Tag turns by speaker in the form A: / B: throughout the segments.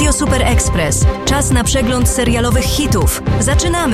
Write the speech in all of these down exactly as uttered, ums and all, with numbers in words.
A: Radio Super Express. Czas na przegląd serialowych hitów. Zaczynamy!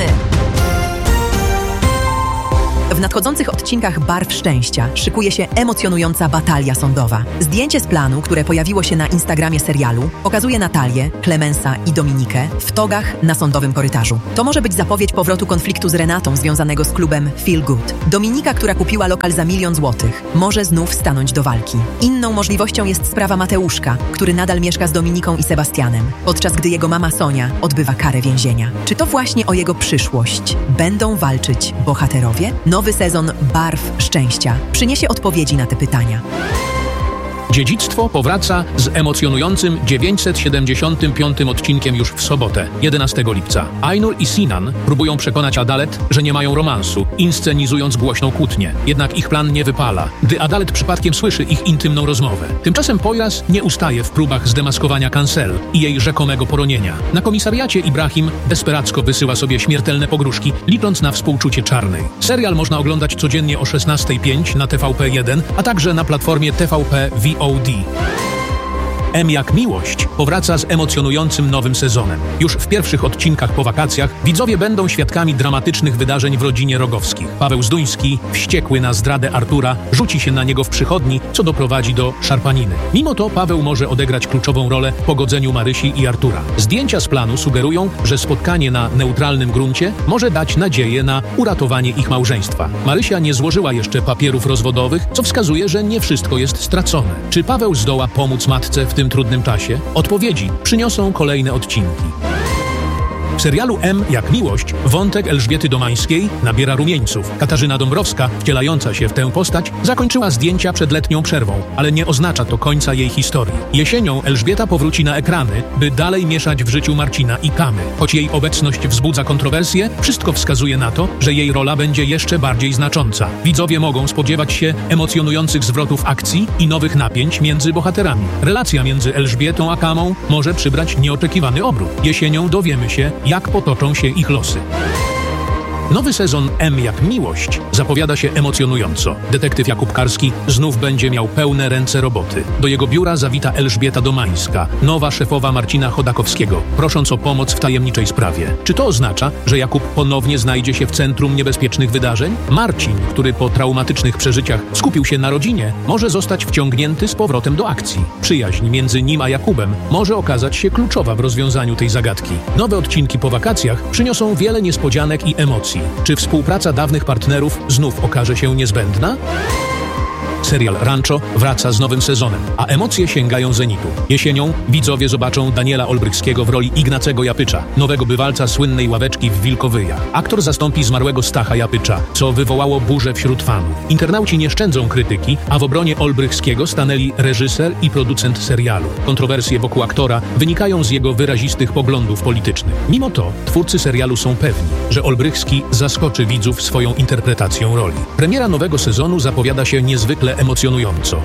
B: W nadchodzących odcinkach Barw Szczęścia szykuje się emocjonująca batalia sądowa. Zdjęcie z planu, które pojawiło się na Instagramie serialu, pokazuje Natalię, Clemensa i Dominikę w togach na sądowym korytarzu. To może być zapowiedź powrotu konfliktu z Renatą związanego z klubem Feel Good. Dominika, która kupiła lokal za milion złotych, może znów stanąć do walki. Inną możliwością jest sprawa Mateuszka, który nadal mieszka z Dominiką i Sebastianem, podczas gdy jego mama Sonia odbywa karę więzienia. Czy to właśnie o jego przyszłość będą walczyć bohaterowie? Nowy sezon Barw Szczęścia przyniesie odpowiedzi na te pytania.
C: Dziedzictwo powraca z emocjonującym dziewięćset siedemdziesiątym piątym odcinkiem już w sobotę, jedenastego lipca. Ainur i Sinan próbują przekonać Adalet, że nie mają romansu, inscenizując głośną kłótnię. Jednak ich plan nie wypala, gdy Adalet przypadkiem słyszy ich intymną rozmowę. Tymczasem Poyraz nie ustaje w próbach zdemaskowania Cancel i jej rzekomego poronienia. Na komisariacie Ibrahim desperacko wysyła sobie śmiertelne pogróżki, licząc na współczucie Czarnej. Serial można oglądać codziennie o szesnastej pięć na T V P jeden, a także na platformie T V P V O D. M jak miłość powraca z emocjonującym nowym sezonem. Już w pierwszych odcinkach po wakacjach widzowie będą świadkami dramatycznych wydarzeń w rodzinie Rogowskich. Paweł Zduński, wściekły na zdradę Artura, rzuci się na niego w przychodni, co doprowadzi do szarpaniny. Mimo to Paweł może odegrać kluczową rolę w pogodzeniu Marysi i Artura. Zdjęcia z planu sugerują, że spotkanie na neutralnym gruncie może dać nadzieję na uratowanie ich małżeństwa. Marysia nie złożyła jeszcze papierów rozwodowych, co wskazuje, że nie wszystko jest stracone. Czy Paweł zdoła pomóc matce w tym trudnym czasie? Odpowiedzi przyniosą kolejne odcinki. W serialu M jak miłość wątek Elżbiety Domańskiej nabiera rumieńców. Katarzyna Dąbrowska, wcielająca się w tę postać, zakończyła zdjęcia przed letnią przerwą, ale nie oznacza to końca jej historii. Jesienią Elżbieta powróci na ekrany, by dalej mieszać w życiu Marcina i Kamy. Choć jej obecność wzbudza kontrowersje, wszystko wskazuje na to, że jej rola będzie jeszcze bardziej znacząca. Widzowie mogą spodziewać się emocjonujących zwrotów akcji i nowych napięć między bohaterami. Relacja między Elżbietą a Kamą może przybrać nieoczekiwany obrót. Jesienią dowiemy się, jak potoczą się ich losy. Nowy sezon M jak miłość zapowiada się emocjonująco. Detektyw Jakub Karski znów będzie miał pełne ręce roboty. Do jego biura zawita Elżbieta Domańska, nowa szefowa Marcina Chodakowskiego, prosząc o pomoc w tajemniczej sprawie. Czy to oznacza, że Jakub ponownie znajdzie się w centrum niebezpiecznych wydarzeń? Marcin, który po traumatycznych przeżyciach skupił się na rodzinie, może zostać wciągnięty z powrotem do akcji. Przyjaźń między nim a Jakubem może okazać się kluczowa w rozwiązaniu tej zagadki. Nowe odcinki po wakacjach przyniosą wiele niespodzianek i emocji. Czy współpraca dawnych partnerów znów okaże się niezbędna? Serial Rancho wraca z nowym sezonem, a emocje sięgają zenitu. Jesienią widzowie zobaczą Daniela Olbrychskiego w roli Ignacego Japycza, nowego bywalca słynnej ławeczki w Wilkowyjach. Aktor zastąpi zmarłego Stacha Japycza, co wywołało burzę wśród fanów. Internauci nie szczędzą krytyki, a w obronie Olbrychskiego stanęli reżyser i producent serialu. Kontrowersje wokół aktora wynikają z jego wyrazistych poglądów politycznych. Mimo to twórcy serialu są pewni, że Olbrychski zaskoczy widzów swoją interpretacją roli. Premiera nowego sezonu zapowiada się niezwykle emocjonująco.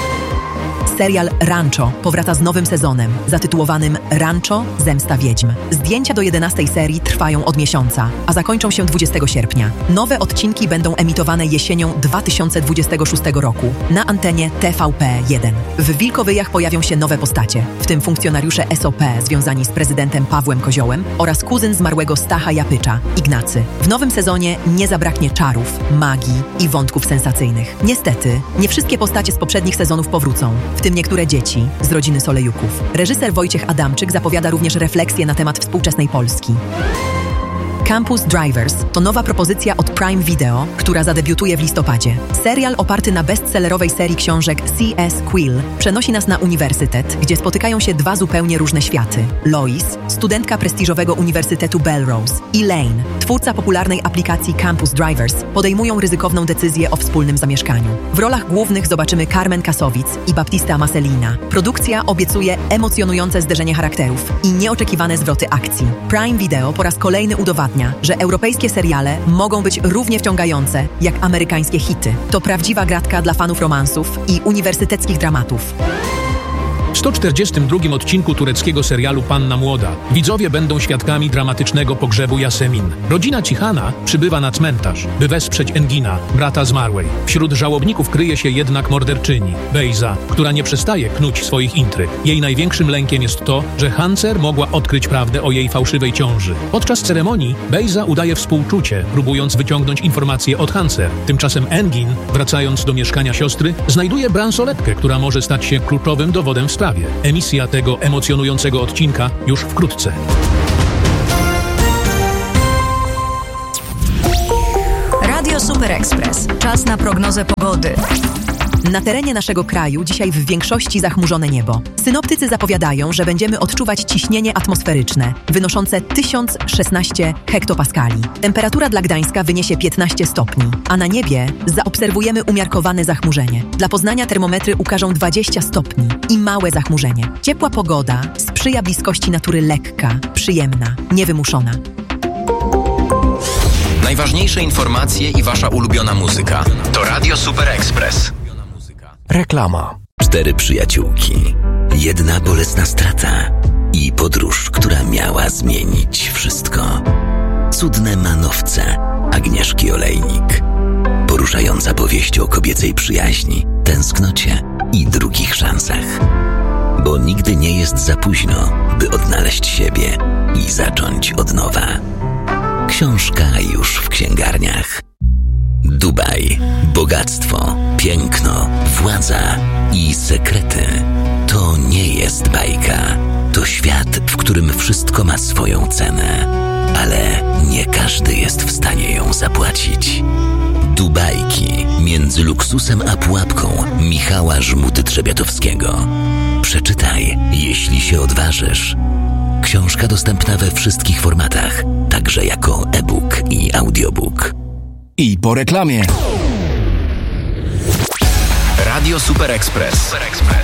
B: Serial Rancho powraca z nowym sezonem, zatytułowanym Rancho – Zemsta Wiedźm. Zdjęcia do jedenastej serii trwają od miesiąca, a zakończą się dwudziestego sierpnia. Nowe odcinki będą emitowane jesienią dwa tysiące dwudziestego szóstego roku na antenie T V P jeden. W Wilkowyjach pojawią się nowe postacie, w tym funkcjonariusze S O P związani z prezydentem Pawłem Koziołem oraz kuzyn zmarłego Stacha Japycza, Ignacy. W nowym sezonie nie zabraknie czarów, magii i wątków sensacyjnych. Niestety, nie wszystkie postacie z poprzednich sezonów powrócą, w tym niektóre dzieci z rodziny Solejuków. Reżyser Wojciech Adamczyk zapowiada również refleksję na temat współczesnej Polski. Campus Drivers to nowa propozycja od Prime Video, która zadebiutuje w listopadzie. Serial oparty na bestsellerowej serii książek C S Quill przenosi nas na uniwersytet, gdzie spotykają się dwa zupełnie różne światy. Lois, studentka prestiżowego Uniwersytetu Belrose, i Lane, twórca popularnej aplikacji Campus Drivers, podejmują ryzykowną decyzję o wspólnym zamieszkaniu. W rolach głównych zobaczymy Carmen Kasowic i Baptista Maselina. Produkcja obiecuje emocjonujące zderzenie charakterów i nieoczekiwane zwroty akcji. Prime Video po raz kolejny udowadnia, że europejskie seriale mogą być równie wciągające jak amerykańskie hity. To prawdziwa gratka dla fanów romansów i uniwersyteckich dramatów.
C: W sto czterdziestym drugim odcinku tureckiego serialu Panna Młoda widzowie będą świadkami dramatycznego pogrzebu Yasemin. Rodzina Cihana przybywa na cmentarz, by wesprzeć Engina, brata zmarłej. Wśród żałobników kryje się jednak morderczyni, Bejza, która nie przestaje knuć swoich intryg. Jej największym lękiem jest to, że Hancer mogła odkryć prawdę o jej fałszywej ciąży. Podczas ceremonii Bejza udaje współczucie, próbując wyciągnąć informacje od Hancer. Tymczasem Engin, wracając do mieszkania siostry, znajduje bransoletkę, która może stać się kluczowym dowodem w sprawie. Emisja tego emocjonującego odcinka już wkrótce.
A: Radio Super Express. Czas na prognozę pogody.
B: Na terenie naszego kraju dzisiaj w większości zachmurzone niebo. Synoptycy zapowiadają, że będziemy odczuwać ciśnienie atmosferyczne wynoszące tysiąc szesnaście hektopaskali. Temperatura dla Gdańska wyniesie piętnaście stopni, a na niebie zaobserwujemy umiarkowane zachmurzenie. Dla Poznania termometry ukażą dwadzieścia stopni i małe zachmurzenie. Ciepła pogoda sprzyja bliskości natury lekka, przyjemna, niewymuszona.
D: Najważniejsze informacje i wasza ulubiona muzyka. To Radio Super Express.
E: Reklama. Cztery przyjaciółki. Jedna bolesna strata i podróż, która miała zmienić wszystko. Cudne manowce Agnieszki Olejnik. Poruszająca powieść o kobiecej przyjaźni, tęsknocie i drugich szansach. Bo nigdy nie jest za późno, by odnaleźć siebie i zacząć od nowa. Książka już w księgarniach. Dubaj, bogactwo, piękno, władza i sekrety. To nie jest bajka. To świat, w którym wszystko ma swoją cenę. Ale nie każdy jest w stanie ją zapłacić. Dubajki między luksusem a pułapką Michała Żmuty-Trzebiatowskiego. Przeczytaj, jeśli się odważysz. Książka dostępna we wszystkich formatach, także jako e-book i audiobook.
F: I po reklamie.
D: Radio Super Express.